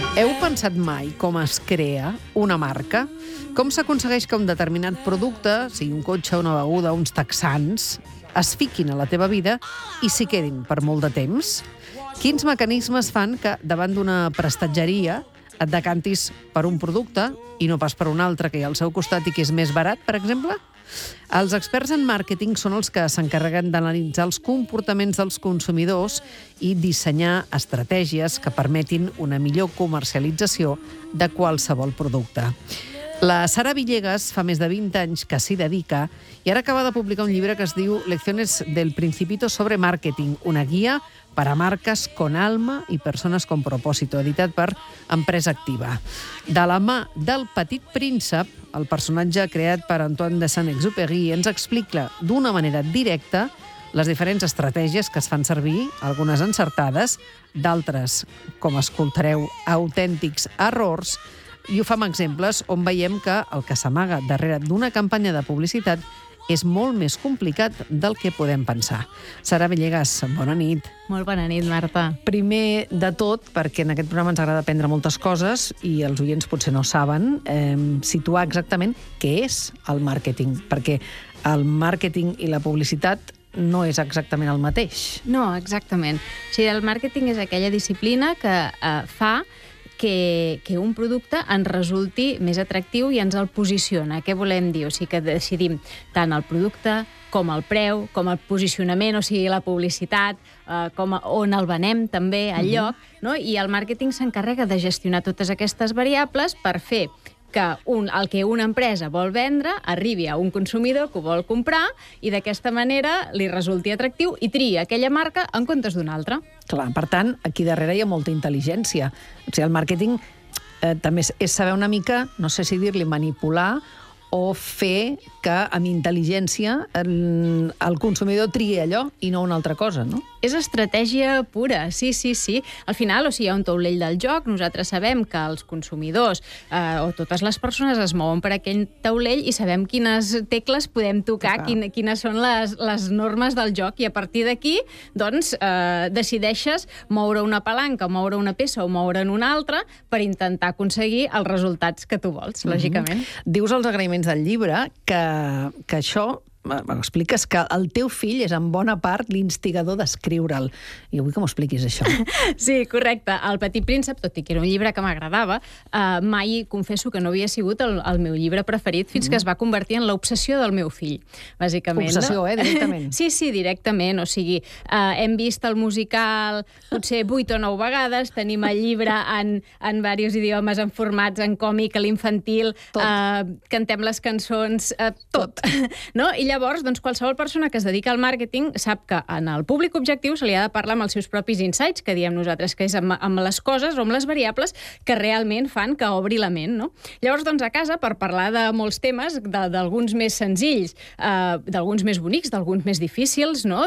Heu pensat mai com es crea una marca? Com s'aconsegueix que un determinat producte, sigui un cotxe, una beguda, uns texans, es fiquin a la teva vida i s'hi quedin per molt de temps? Quins mecanismes fan que davant d'una prestatgeria et decantis per un producte i no pas per un altre que hi ha al seu costat i que és més barat, per exemple? Els experts en màrqueting són els que s'encarreguen d'analitzar els comportaments dels consumidors i dissenyar estratègies que permetin una millor comercialització de qualsevol producte. La Sara Villegas fa més de 20 anys que s'hi dedica i ara acaba de publicar un llibre que es diu Lecciones del Principito sobre Marketing, una guia para marcas con alma y personas con propósito, editat per Empresa Activa. De la mà del Petit Príncep, el personatge creat per Antoine de Saint-Exupéry ens explica d'una manera directa les diferents estratègies que es fan servir, algunes encertades, d'altres, com escoltareu, autèntics errors, i ho fa amb exemples on veiem que el que s'amaga darrere d'una campanya de publicitat és molt més complicat del que podem pensar. Sara Villegas, bona nit. Molt bona nit, Marta. Primer de tot, perquè en aquest programa ens agrada aprendre moltes coses i els oients potser no saben, situar exactament què és el màrqueting, perquè el màrqueting i la publicitat no és exactament el mateix. No, exactament. O sigui, el màrqueting és aquella disciplina que fa que un producte ens resulti més atractiu i ens el posiciona. Què volem dir? O sigui, que decidim tant el producte com el preu, com el posicionament, o sigui, la publicitat, on el venem també, al lloc, no? I el màrqueting s'encarrega de gestionar totes aquestes variables per fer que el que una empresa vol vendre arribi a un consumidor que ho vol comprar i d'aquesta manera li resulti atractiu i tria aquella marca en comptes d'una altra. Clar, per tant, aquí darrere hi ha molta intel·ligència. O sigui, el màrqueting també és saber una mica, no sé si dir-li manipular o fer que amb intel·ligència el consumidor triï allò i no una altra cosa, no? És estratègia pura, sí. Al final, o sigui, hi ha un taulell del joc, nosaltres sabem que els consumidors o totes les persones es mouen per aquell taulell i sabem quines tecles podem tocar, quines són les normes del joc, i a partir d'aquí, doncs, decideixes moure una palanca, moure una peça o moure en una altra per intentar aconseguir els resultats que tu vols, lògicament. Dius als agraïments del llibre que això expliques que el teu fill és en bona part l'instigador d'escriure'l. I vull que m'ho expliquis, això. Sí, correcte. El Petit Príncep, tot i que era un llibre que m'agradava, mai confesso que no havia sigut el meu llibre preferit fins que es va convertir en l'obsessió del meu fill, bàsicament. Obsessió, directament. Sí, directament. O sigui, hem vist el musical potser 8 o 9 vegades, tenim el llibre en diversos idiomes, en formats, en còmic, a l'infantil, cantem les cançons, tot. No? I llavors, doncs, qualsevol persona que es dedica al màrqueting sap que en el públic objectiu se li ha de parlar amb els seus propis insights, que diem nosaltres, que és amb les coses o amb les variables que realment fan que obri la ment, no? Llavors, doncs, a casa, per parlar de molts temes, d'alguns més senzills, d'alguns més bonics, d'alguns més difícils, no?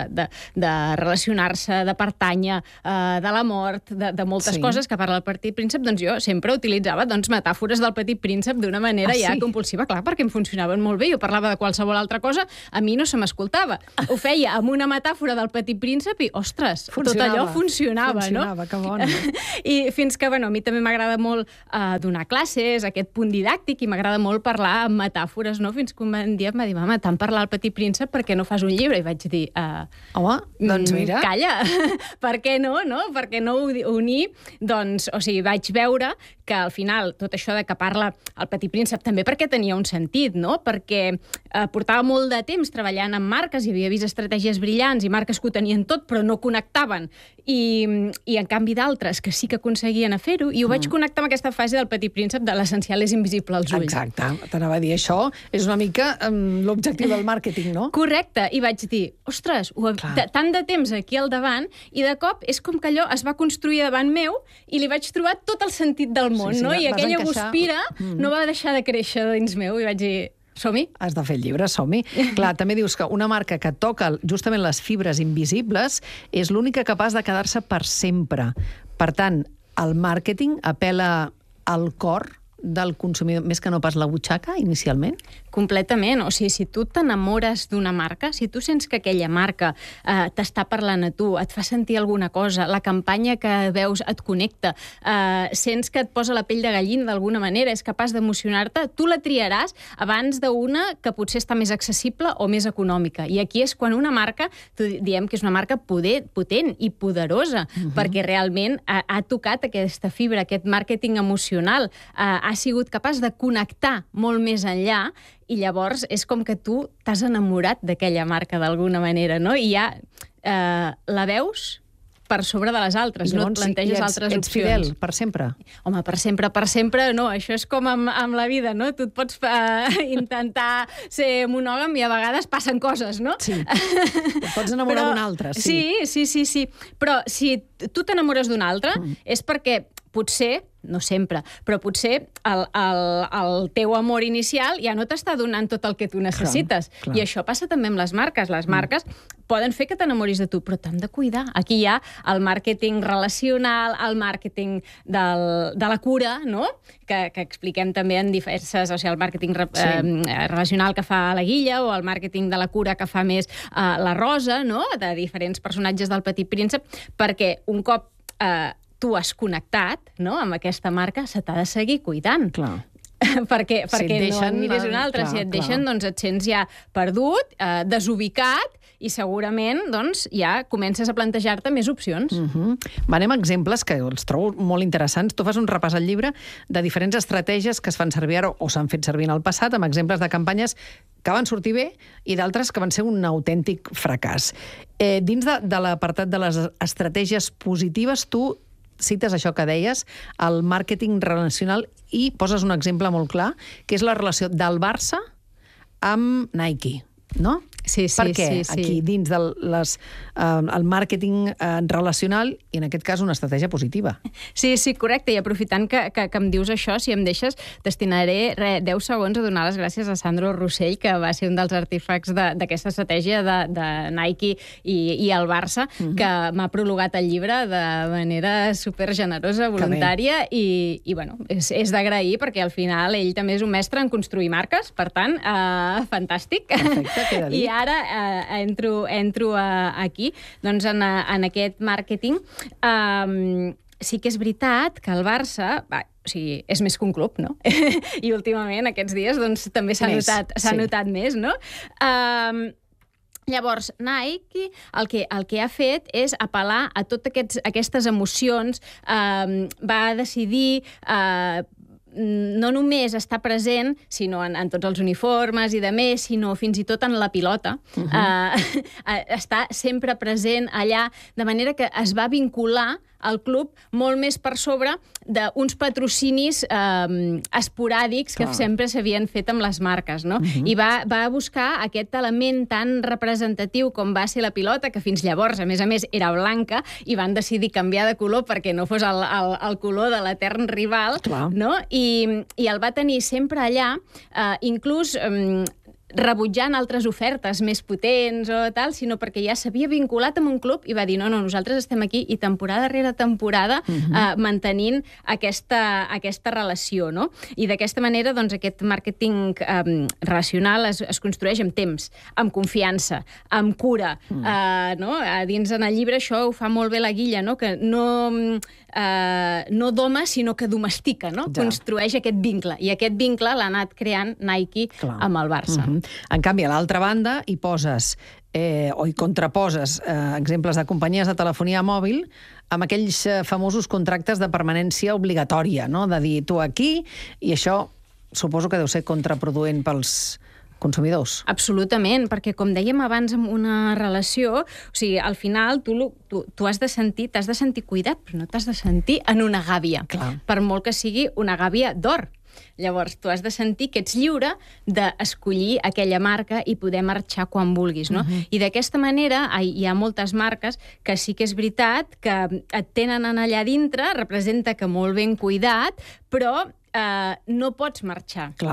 De relacionar-se, de pertànyer, de la mort, de moltes coses que parla el Petit Príncep, doncs jo sempre utilitzava metàfores del Petit Príncep d'una manera ja compulsiva, clar, perquè em funcionaven molt bé. Jo parlava de qualsevol altra cosa, a mi no se m'escoltava. Ho feia amb una metàfora del Petit Príncep i, ostres, tot allò funcionava, no? Funcionava, que bon. I fins que, a mi també m'agrada molt donar classes, aquest punt didàctic, i m'agrada molt parlar amb metàfores, no? Fins que un dia em va dir, mama, tant parlar al Petit Príncep, per què no fas un llibre? I vaig dir, home, doncs mira. Calla, per què no, no? Per què no unir? Doncs, o sigui, vaig veure que al final tot això de que parla el Petit Príncep també perquè tenia un sentit, no? Perquè portava molt de temps treballant amb marques i havia vist estratègies brillants i marques que ho tenien tot però no connectaven i en canvi d'altres que sí que aconseguien a fer-ho, i ho vaig connectar amb aquesta fase del Petit Príncep de l'essencial és invisible als ulls. Exacte, t'anava a dir això, és una mica l'objectiu del màrqueting, no? Correcte, i vaig dir, ostres, tant de temps aquí al davant, i de cop és com que allò es va construir davant meu i li vaig trobar tot el sentit del món, no? I aquella guspira no va deixar de créixer dins meu, i vaig dir, som-hi? Has de fer el llibre, som-hi. Clar, també dius que una marca que toca justament les fibres invisibles és l'única capaç de quedar-se per sempre. Per tant, el màrqueting apela al cor del consumidor, més que no pas la butxaca, inicialment? Completament. O sigui, si tu t'enamores d'una marca, si tu sents que aquella marca t'està parlant a tu, et fa sentir alguna cosa, la campanya que veus et connecta, sents que et posa la pell de gallina d'alguna manera, és capaç d'emocionar-te, tu la triaràs abans d'una que potser està més accessible o més econòmica. I aquí és quan una marca, diem que és una marca potent i poderosa, perquè realment ha tocat aquesta fibra, aquest màrqueting emocional, ha sigut capaç de connectar molt més enllà, i llavors és com que tu t'has enamorat d'aquella marca d'alguna manera, no? I ja la veus per sobre de les altres, no et planteges altres opcions. Ets fidel per sempre? Home, per sempre no. Això és com amb la vida, no? Tu et pots intentar ser monògam i a vegades passen coses, no? Sí. Et pots enamorar d'un altre, sí. Sí. Però si tu t'enamores d'un altre és perquè potser, no sempre, però potser el teu amor inicial ja no t'està donant tot el que tu necessites. Clar. I això passa també amb les marques. Les marques poden fer que t'enamoris de tu, però t'han de cuidar. Aquí hi ha el màrqueting relacional, el màrqueting de la cura, no? Que expliquem també en diverses... O sigui, el màrqueting relacional que fa la Guilla o el màrqueting de la cura que fa més la Rosa, no? De diferents personatges del Petit Príncep, perquè un cop tu has connectat, no?, amb aquesta marca, se t'ha de seguir cuidant. Clar. perquè no en miris una altra. Si et deixen, doncs et sents ja perdut, desubicat, i segurament doncs, ja comences a plantejar-te més opcions. Anem a exemples que els trobo molt interessants. Tu fas un repàs al llibre de diferents estratègies que es fan servir ara o s'han fet servir en el passat, amb exemples de campanyes que van sortir bé i d'altres que van ser un autèntic fracàs. Dins de l'apartat de les estratègies positives, tu cites això que deies, el màrqueting relacional, i poses un exemple molt clar, que és la relació del Barça amb Nike, no? Sí. Per què? Aquí, dins del màrqueting relacional, i en aquest cas una estratègia positiva. Sí, correcte. I aprofitant que em dius això, si em deixes, destinaré 10 segons a donar les gràcies a Sandro Rossell, que va ser un dels artífex d'aquesta estratègia de Nike i el Barça, que m'ha prologat el llibre de manera supergenerosa, voluntària, i bueno, és d'agrair, perquè al final ell també és un mestre en construir marques, per tant, fantàstic. Perfecte, queda dit. I ara entro aquí, doncs en aquest màrqueting. Sí que és veritat que el Barça... O sigui, és més que un club, no? I últimament, aquests dies, doncs, també s'ha notat més, no? Llavors, Nike el que ha fet és apel·lar a totes aquestes emocions, va decidir no només estar present, sinó en tots els uniformes i de més, sinó fins i tot en la pilota. Està sempre present allà, de manera que es va vincular al club molt més per sobre d'uns patrocinis esporàdics que sempre s'havien fet amb les marques, no? I va buscar aquest element tan representatiu com va ser la pilota, que fins llavors, a més, era blanca, i van decidir canviar de color perquè no fos el color de l'etern rival, no? I el va tenir sempre allà, inclús rebutjant altres ofertes més potents o tal, sinó perquè ja s'havia vinculat amb un club i va dir, no, nosaltres estem aquí, i temporada rere temporada mantenint aquesta relació, no? I d'aquesta manera, doncs, aquest màrqueting relacional es construeix amb temps, amb confiança, amb cura, no? Dins en el llibre això ho fa molt bé la Guilla, no? Que no doma, sinó que domestica, no? Construeix aquest vincle, i aquest vincle l'ha anat creant Nike amb el Barça. En canvi, a l'altra banda, hi poses o hi contraposes exemples de companyies de telefonia mòbil amb aquells famosos contractes de permanència obligatòria, no? De dir, tu aquí, i això suposo que deu ser contraproduent pels consumidors. Absolutament, perquè com dèiem abans amb una relació, o sigui, al final tu has de sentir, t'has de sentir cuidat, però no t'has de sentir en una gàbia, per molt que sigui una gàbia d'or. Llavors, tu has de sentir que ets lliure d'escollir aquella marca i poder marxar quan vulguis, no? I d'aquesta manera hi ha moltes marques que sí que és veritat que et tenen allà dintre, representa que molt ben cuidat, però no pots marxar. Clar.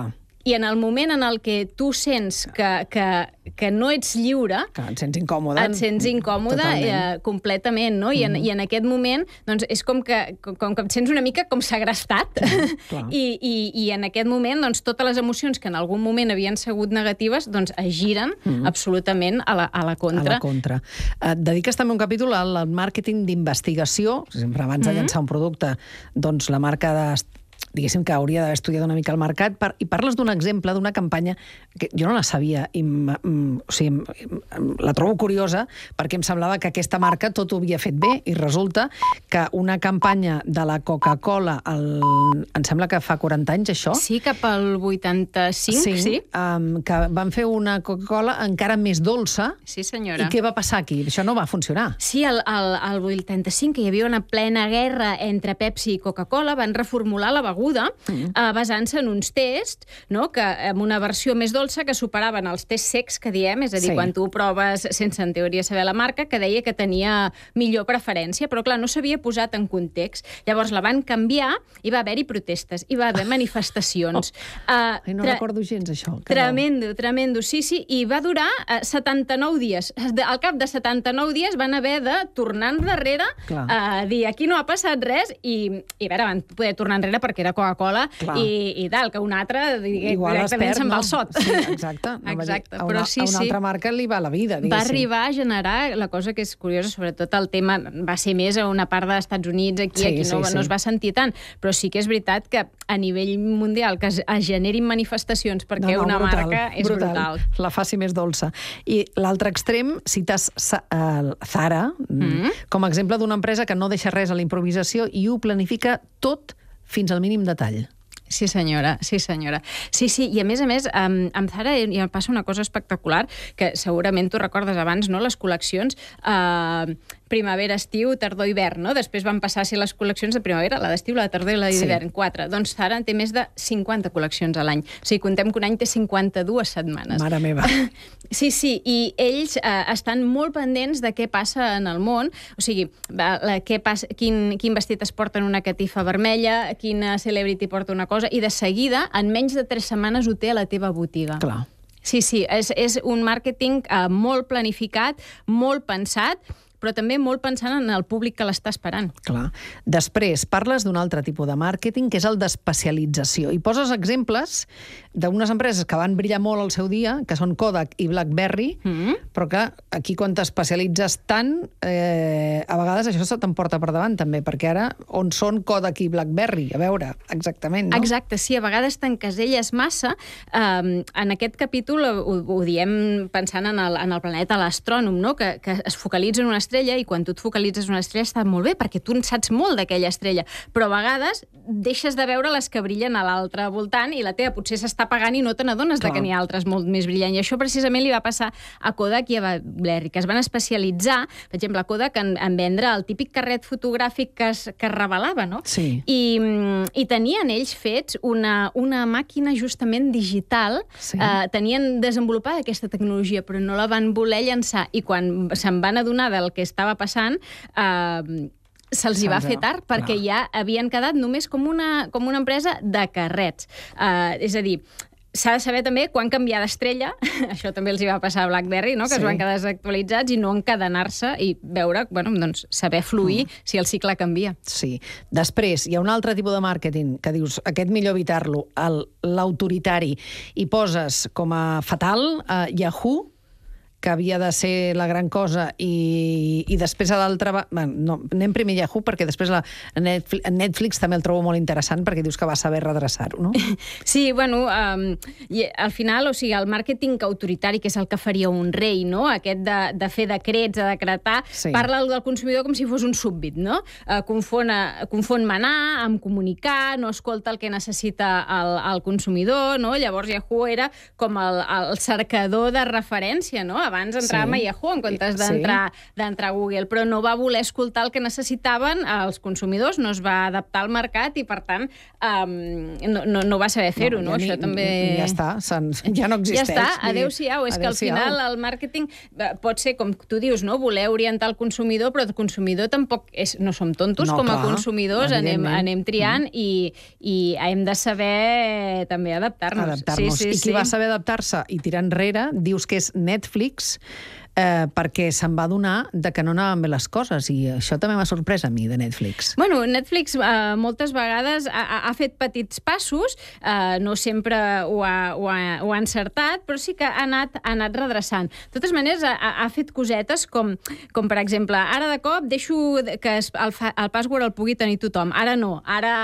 I en el moment en el que tu sents que no ets lliure... Que et sents incòmode. Et sents incòmode completament, no? I en aquest moment doncs, és com que et sents una mica com segrestat. I en aquest moment doncs, totes les emocions que en algun moment havien sigut negatives doncs, es giren absolutament a la contra. A la contra. Et dediques també un capítol al màrqueting d'investigació. Sempre abans de llançar un producte, doncs la marca diguéssim que hauria d'haver estudiat una mica el mercat, i parles d'un exemple, d'una campanya que jo no la sabia, la trobo curiosa, perquè em semblava que aquesta marca tot ho havia fet bé, i resulta que una campanya de la Coca-Cola, em sembla que fa 40 anys, això? Sí, cap al 85, sí. Que van fer una Coca-Cola encara més dolça. Sí, senyora. I què va passar aquí? Això no va funcionar. Sí, al 85, que hi havia una plena guerra entre Pepsi i Coca-Cola, van reformular la beguda basant-se en uns tests, no? Que amb una versió més dolça que superaven els tests secs que diem, és a dir, quan tu proves sense en teoria saber la marca, que deia que tenia millor preferència, però clar, no s'havia posat en context. Llavors la van canviar i va haver-hi protestes, i va haver manifestacions. No recordo gens això. Tremendo, sí, i va durar 79 dies. Al cap de 79 dies van haver de tornar enrere, dir aquí no ha passat res, i a veure, van poder tornar enrere perquè era Coca-Cola i tal, que un altre directament se'n va al sot. Sí, exacte. A una altra marca li va la vida, diguéssim. Va arribar a generar, la cosa que és curiosa, sobretot el tema, va ser més a una part dels Estats Units, aquí no es va sentir tant, però sí que és veritat que a nivell mundial que es generin manifestacions perquè una marca és brutal. La faci més dolça. I l'altre extrem, cites Zara, com a exemple d'una empresa que no deixa res a la improvisació i ho planifica tot fins al mínim detall. Sí, senyora. Sí, i a més, amb Zara ja passa una cosa espectacular, que segurament tu recordes abans, no?, les col·leccions primavera, estiu, tardor, hivern, no? Després van passar a ser les col·leccions de primavera, la d'estiu, la de tardor i la d'hivern, 4. Doncs Zara té més de 50 col·leccions a l'any. O sigui, contem que un any té 52 setmanes. Mare meva. Sí, i ells estan molt pendents de què passa en el món, o sigui, quin vestit es porta en una catifa vermella, quina celebrity porta una cosa, i de seguida, en menys de 3 setmanes, ho té a la teva botiga. Clar. Sí, és un màrqueting molt planificat, molt pensat, però també molt pensant en el públic que l'està esperant. Clar. Després, parles d'un altre tipus de màrqueting, que és el d'especialització. I poses exemples d'unes empreses que van brillar molt al seu dia, que són Kodak i BlackBerry, però que aquí quan t'especialitzes tant, a vegades això se t'emporta per davant també, perquè ara on són Kodak i BlackBerry? A veure, exactament, no? Exacte, sí, a vegades t'encaselles massa. En aquest capítol ho diem pensant en el planeta l'astrònom, no? Que es focalitza en una estrella, i quan tu et focalitzes en una estrella està molt bé, perquè tu en saps molt d'aquella estrella, però a vegades deixes de veure les que brillen a l'altre voltant i la teva potser s'està apagant i no te n'adones que n'hi ha altres molt més brillants. I això precisament li va passar a Kodak i a BlackBerry, que es van especialitzar, per exemple, a Kodak en vendre el típic carret fotogràfic que es revelava, no? Sí. I tenien ells fets una màquina justament digital, tenien desenvolupada aquesta tecnologia, però no la van voler llançar, i quan se'n van adonar del que estava passant, se'ls hi va fer tard, perquè ja havien quedat només com una empresa de carrets. És a dir, s'ha de saber també quan canviar d'estrella, això també els hi va passar a BlackBerry, no? Que es van quedar desactualitzats i no encadenar-se i veure, doncs, saber fluir si el cicle canvia. Sí. Després, hi ha un altre tipus de màrqueting que dius, aquest millor evitar-lo, l'autoritari, i poses com a fatal Yahoo, que havia de ser la gran cosa, i després a l'altra... No, anem primer Yahoo, perquè després Netflix també el trobo molt interessant, perquè dius que va saber redreçar-ho, no? Sí, bueno, al final, o sigui, el màrqueting autoritari, que és el que faria un rei, no? Aquest de fer decrets, de decretar, parla del consumidor com si fos un súbdit, no? Confon manar amb comunicar, no escolta el que necessita el consumidor, no? Llavors Yahoo era com el cercador de referència, no? A abans entràvem a Yahoo en comptes d'entrar a Google, però no va voler escoltar el que necessitaven els consumidors, no es va adaptar al mercat i, per tant, no va saber fer-ho, no? Això també... Ja està, ja no existeix. Ja està, adéu-siau. És que al final el màrqueting pot ser, com tu dius, no? Voler orientar el consumidor, però el consumidor tampoc no som tontos com a consumidors, anem triant i hem de saber també adaptar-nos. I qui va saber adaptar-se i tirar enrere, dius que és Netflix, perquè se'n va adonar que no anaven bé les coses, i això també m'ha sorprès a mi, de Netflix. Bueno, Netflix moltes vegades ha fet petits passos, no sempre ho ha encertat, però sí que ha anat redreçant. De totes maneres, ha fet cosetes com per exemple, ara de cop deixo que el password el pugui tenir tothom. Ara no,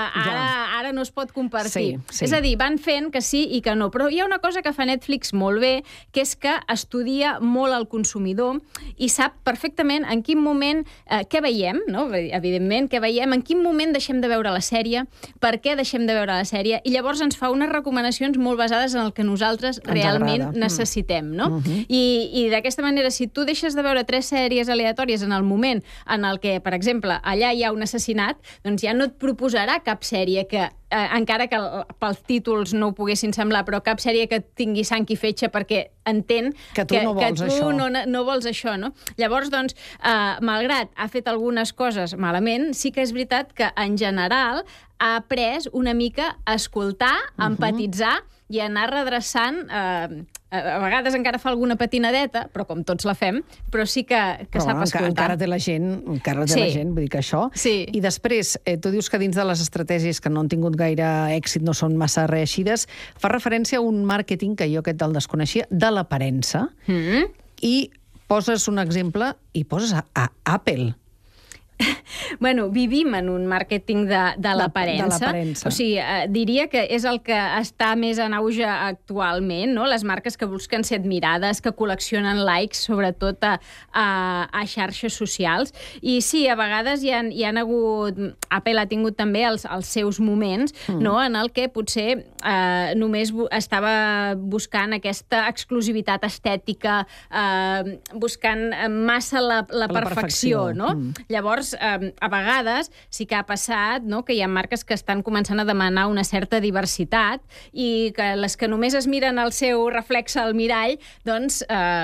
ara no es pot compartir. És a dir, van fent que sí i que no. Però hi ha una cosa que fa Netflix molt bé, que és que estudia molt el consumidor i sap perfectament en quin moment, què veiem, no? Evidentment, què veiem, en quin moment deixem de veure la sèrie, per què deixem de veure la sèrie, i llavors ens fa unes recomanacions molt basades en el que nosaltres realment necessitem, no? I d'aquesta manera, si tu deixes de veure 3 sèries aleatòries en el moment en el que, per exemple, allà hi ha un assassinat, doncs ja no et proposarà cap sèrie que encara que pels títols no ho poguessin semblar, però cap sèrie que tingui sang i fetge, perquè entén que tu no vols això, no? Llavors, doncs, malgrat ha fet algunes coses malament, sí que és veritat que, en general, ha après una mica a escoltar, a empatitzar i a anar redreçant. A vegades encara fa alguna patinadeta, però com tots la fem, però sí que sap escoltar. Encara té la gent, vull dir que això. I després, tu dius que dins de les estratègies que no han tingut gaire èxit, no són massa reeixides, fa referència a un màrqueting que jo aquest el desconeixia, de l'aparença, i poses un exemple i poses a Apple. Bueno, vivim en un màrqueting de l'aparença. O sigui, diria que és el que està més en auge actualment, no? Les marques que busquen ser admirades, que col·leccionen likes, sobretot a xarxes socials. I sí, a vegades hi han hagut... Apple ha tingut també els seus moments, no? En el que potser només estava buscant aquesta exclusivitat estètica, buscant massa la perfecció, no? Llavors, a vegades sí que ha passat, no?, que hi ha marques que estan començant a demanar una certa diversitat i que les que només es miren el seu reflexe al mirall, doncs,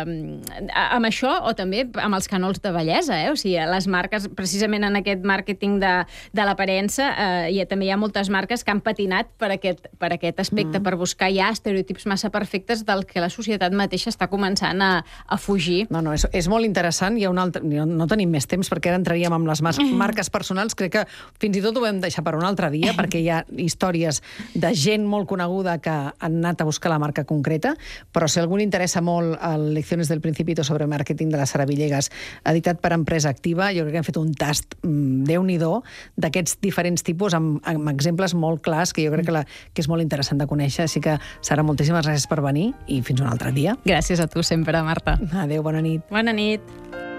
amb això, o també amb els canals de bellesa, o sigui, les marques, precisament en aquest màrqueting de l'aparença, també hi ha moltes marques que han patinat per aquest aspecte, per buscar ja estereotips massa perfectes del que la societat mateixa està començant a fugir. No, és molt interessant. Hi ha un altre... No tenim més temps, perquè ara entraríem amb les marques personals. Crec que fins i tot ho vam deixar per un altre dia, perquè hi ha històries de gent molt coneguda que han anat a buscar la marca concreta, però si a algú li interessa molt el Lecciones del Principito sobre màrqueting de la Sara Villegas, editat per Empresa Activa, jo crec que hem fet un tast déu-n'hi-do d'aquests diferents tipus, amb exemples molt clars, que jo crec que és molt interessant de conèixer. Així que, Sara, moltíssimes gràcies per venir i fins un altre dia. Gràcies a tu sempre, Marta. Adéu, bona nit. Bona nit.